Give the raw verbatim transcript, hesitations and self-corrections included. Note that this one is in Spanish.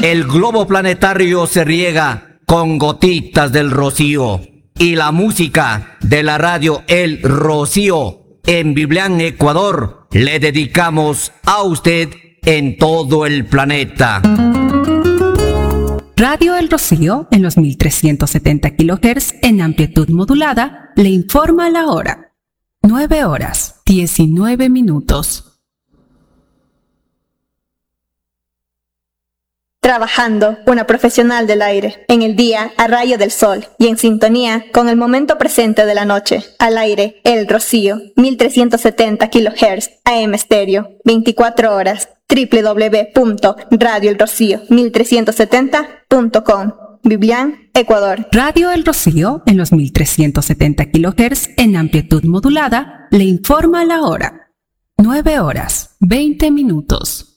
El globo planetario se riega con gotitas del rocío. Y la música de la radio El Rocío en Biblián, Ecuador, le dedicamos a usted en todo el planeta. Radio El Rocío, en los mil trescientos setenta kilohertz en amplitud modulada, le informa la hora. nueve horas, diecinueve minutos. Trabajando, una profesional del aire, en el día a rayo del sol y en sintonía con el momento presente de la noche. Al aire, El Rocío, mil trescientos setenta kilohertz, A M estéreo, veinticuatro horas, doble u doble u doble u punto radio el rocío mil trescientos setenta punto com, Biblián, Ecuador. Radio El Rocío, en los mil trescientos setenta kilohertz en amplitud modulada, le informa la hora. nueve horas, veinte minutos.